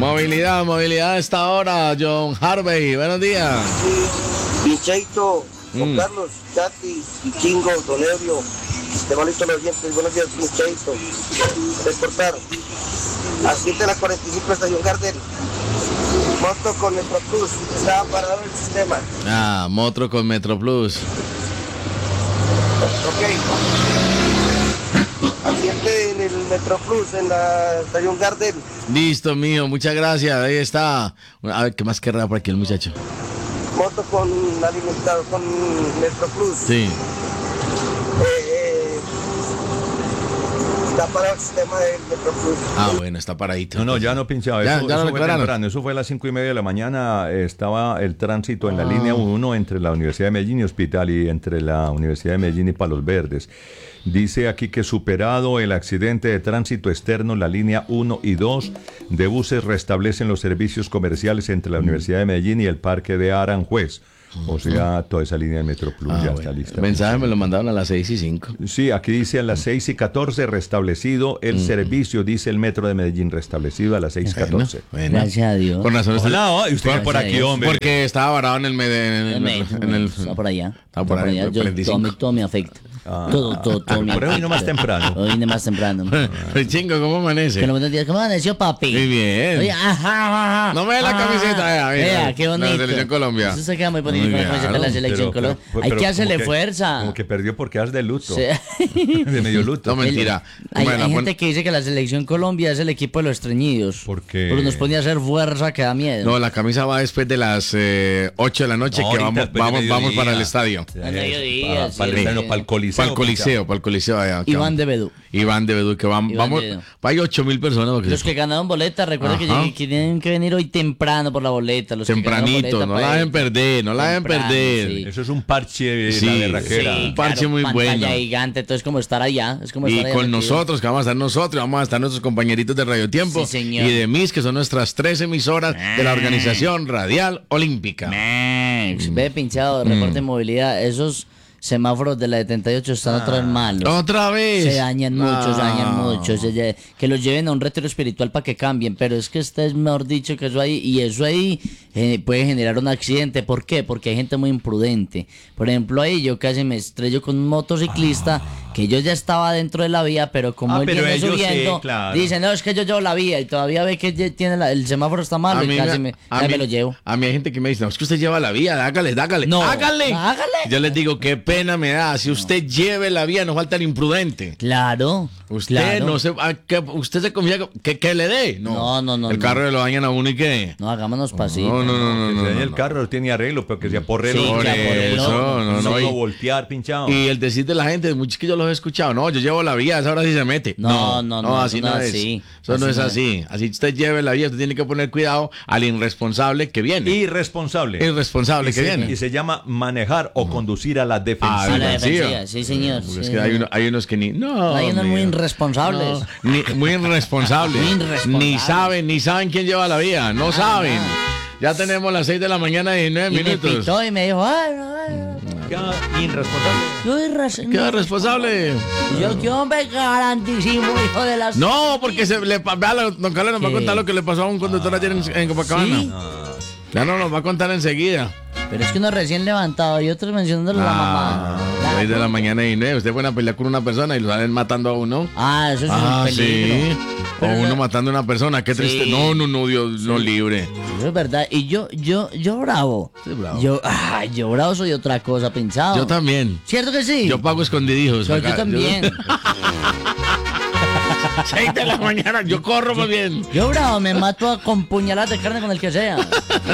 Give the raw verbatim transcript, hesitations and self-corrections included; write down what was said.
Movilidad, movilidad a esta hora, John Harvey, buenos días. Pincheito, Juan Mm. Carlos, Tati, Chingo, Don Ebrio, de malito los dientes, buenos días, Pincheito. Reportar, a siete de la cuarenta y cinco estación Gardel, moto con Metro Plus, estaba parado el sistema. Ah, Motro con Metro Plus. Ok. Ambiente en el Metro Plus, en la estación Gardel. Listo, mío, muchas gracias, ahí está. A ver, ¿qué más querrá por aquí el muchacho? Moto con alimentado, con Metro Plus. Sí. Eh, eh, está parado el sistema del Metro Plus. Ah, bueno, está paradito. No, no, ya no pinchaba. Ya, Eso, ya lo eso fue declararon. temprano. Eso fue a las cinco y media de la mañana. eh, Estaba el tránsito en la línea uno entre la Universidad de Medellín y Hospital y entre la Universidad de Medellín y Palos Verdes. Dice aquí que superado el accidente de tránsito externo, la línea uno y dos de buses restablecen los servicios comerciales entre la Universidad de Medellín y el Parque de Aranjuez. O sea, toda esa línea de Metro Plus Ah, ya bueno. está lista. El mensaje me lo mandaron a las seis y cinco. Sí, aquí dice a las seis y catorce restablecido el servicio, dice el Metro de Medellín restablecido a las seis y catorce. Bueno. Gracias a Dios. Con razón. Hola, oh, y usted por, por aquí, hombre. Porque estaba varado en el Mede- en el, El metro, en el- está por allá. Está por ahí, allá. por Yo, cuarenta y cinco. todo, me, todo me afecta. Ah. todo, todo, todo me Por eso vino afecta. más temprano. Hoy vine más temprano. El chingo, ¿cómo amanece? Que lo buenos días. ¿Cómo amaneció, papi? Muy bien. Oye, ajá, ajá, ajá. No me dé la Ajá, camiseta, vea, mira. Vea, qué bonito. La Selección Colombia. Eso se queda muy bonito Muy con la bien, camiseta de la claro. Selección Pero- Colombia. pero- Hay pero que como hacerle que- fuerza. Como que perdió porque es de luto. Sí. De medio luto. No, mentira. Hay, Bueno, hay pon- gente que dice que la Selección Colombia es el equipo de los estreñidos. ¿Por qué? Porque nos ponía a hacer fuerza que da miedo. No, la camisa va después de las eh, ocho de la noche, No, que ahorita vamos, después de vamos, vamos mediodía. para el estadio. Ya, Al ya, mediodía, para, sí. para el estreno, para el coliseo. Para el coliseo, para el coliseo allá. que Iván vamos. de Bedú. Iván de Bedú, que van, Iván vamos, de Bedú. hay ocho mil personas. Porque Los que ganaron boleta, recuerden que, Ajá. llegué- que tienen que venir hoy temprano por la boleta. Los que ganaron tempranito, boleta no para la dejen ir. perder, no la dejen Temprano, perder. sí. Eso es un parche de Sí, la berraquera. Sí, Un parche muy pantalla bueno. gigante, entonces como estar allá. Es como Y estar allá con metido. nosotros, que vamos a estar nosotros, vamos a estar nuestros compañeritos de Radio Tiempo Sí, señor. y de Mis, que son nuestras tres emisoras de la Organización Radial Olímpica. Max, ve pinchado, reporte de movilidad. Esos semáforos de la setenta y ocho están otra vez malos. Otra vez. Se dañan mucho, se dañan No. mucho. se lle- que los lleven a un retiro espiritual para que cambien. Pero es que este es mejor dicho que eso ahí. Y eso ahí eh, puede generar un accidente. ¿Por qué? Porque hay gente muy imprudente. Por ejemplo, ahí yo casi me estrello con un motociclista que yo ya estaba dentro de la vía, pero como Ah, él pero viene ellos sí, subiendo, claro. dice, no, es que yo llevo la vía y todavía ve que ya tiene la- el semáforo está malo y casi me, a ya mí- me lo llevo. a mí hay gente que me dice, no, es que usted lleva la vía, hágale, hágale. No, hágale. hágale. Yo les digo, qué pena me da. Si usted lleve la vía, no falta el imprudente. Claro. Usted claro. no se, a- que usted se confía que, que le dé. No, No, no, no, El no. carro lo dañan a uno y qué. No, hagámonos pasito. No, no, no, no, Que no, se dañe no, el no. carro tiene arreglo, pero que sea por reloj. Sí, Por claro, por eso, reloj. no, no, no, y- voltear, pinchado. Y el decir de la gente, muchos que yo los he escuchado, no, yo llevo la vía, a esa hora sí se mete. No, no, no, así eso no no es es. así. Eso no Así es no es. así. Así usted lleve la vía, usted tiene que poner cuidado al irresponsable que viene. Irresponsable. Irresponsable y que se, viene. Y se llama manejar o conducir a la Ah, A defensiva. la defensiva. defensiva, sí, señor. Porque sí, es que hay, señor. uno- hay unos que ni. No. Hay unos muy mío. irresponsables. No, ni- muy irresponsables. Muy irresponsables. Ni saben, ni saben quién lleva la vía. No saben. Ya tenemos las seis de la mañana y nueve Y me minutos. pitó y me dijo, ay, ay, Queda irresponsable. yo irres- ¿Qué responsable? Yo que hombre garantísimo, hijo de las... No, porque se le pa- vea, don Carlos nos va a ¿Qué? contar lo que le pasó a un conductor ayer en, en Copacabana. ¿Sí? Ya no nos va a contar enseguida. Pero es que uno recién levantado y otros mencionándole a la mamá. seis de la mañana y nueve. Usted fue a pelear con una persona y lo salen matando a uno. Ah, eso es Ah, un peligro. sí. O Pero uno no- matando a una persona. Qué triste. Sí. No, no, no, Dios, no libre. Eso es verdad. Y yo, yo, yo bravo. Sí, bravo. Yo, ay, yo bravo soy otra cosa, pinchado. Yo también. ¿Cierto que sí? Yo pago escondidijos. Yo, yo acá. también. seis de la mañana, yo corro más bien. Yo bravo, me mato a con puñaladas de carne con el que sea.